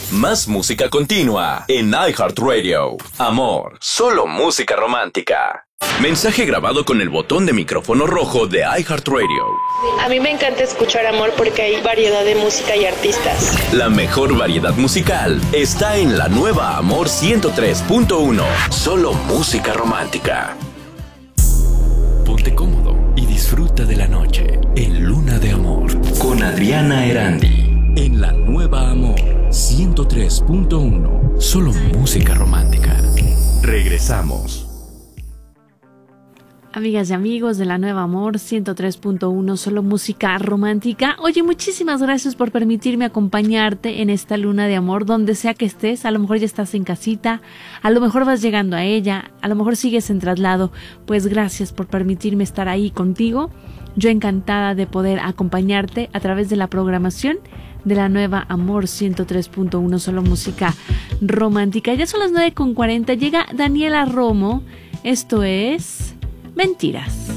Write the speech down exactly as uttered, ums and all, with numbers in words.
Más música continua en iHeartRadio. Amor, solo música romántica. Mensaje grabado con el botón de micrófono rojo de iHeartRadio. A mí me encanta escuchar Amor porque hay variedad de música y artistas. La mejor variedad musical está en la nueva Amor ciento tres punto uno. Solo música romántica. Ponte cómodo y disfruta de la noche en Luna de Amor con Adriana Erandi. En la nueva Amor ciento tres punto uno. Solo música romántica. Regresamos. Amigas y amigos de la Nueva Amor ciento tres punto uno, solo música romántica. Oye, muchísimas gracias por permitirme acompañarte en esta luna de amor, donde sea que estés. A lo mejor ya estás en casita, a lo mejor vas llegando a ella, a lo mejor sigues en traslado. Pues gracias por permitirme estar ahí contigo. Yo encantada de poder acompañarte a través de la programación de la Nueva Amor ciento tres punto uno, solo música romántica. Ya son las nueve con cuarenta, llega Daniela Romo. Esto es Mentiras.